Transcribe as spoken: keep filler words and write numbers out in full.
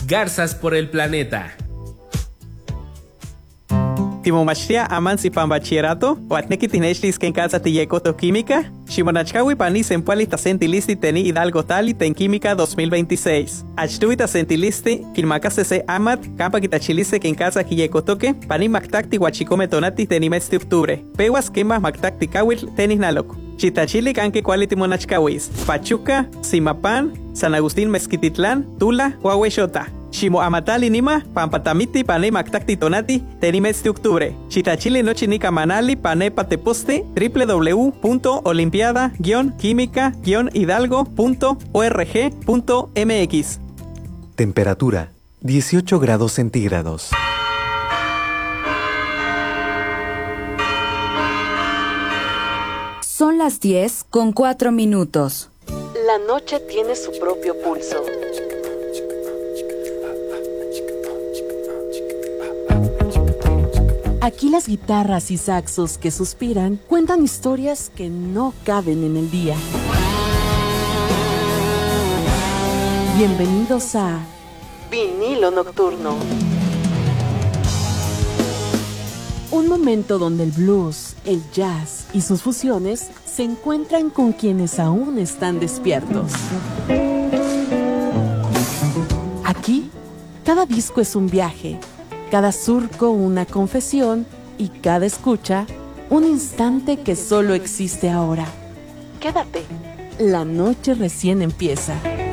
garzas por el planeta. Timomachtia amansi pan bachillerato, Watneki tinechlis ken casa tiyekoto química, Shimonachkawi pani sempuali tasentilisti teni Hidalgo Tali ten química dos mil veintiséis. Achtui tasentilisti, kilmakasese amat, campa kitachiliste ken casa kiyekotoke, pani maktakti huachikome tonati teni mes de octubre. Pewas kema maktakti kawil tenis nalok. Chitachili kanke quality monachkawis, Pachuca, Simapan, San Agustín Mezquititlán, Tula, Huahuexota. Shimo amatali nima, pampatamiti pane maktakti tonati, teni mes de octubre. Chitachili nochi nika manali pane pateposte, w w w punto olimpiada guion química guion hidalgo punto org punto m x. Temperatura, dieciocho grados centígrados. Son las diez con cuatro minutos. La noche tiene su propio pulso. Aquí las guitarras y saxos que suspiran cuentan historias que no caben en el día. Bienvenidos a Vinilo Nocturno. Un momento donde el blues, el jazz y sus fusiones se encuentran con quienes aún están despiertos. Aquí, cada disco es un viaje, cada surco una confesión y cada escucha un instante que solo existe ahora. Quédate, la noche recién empieza.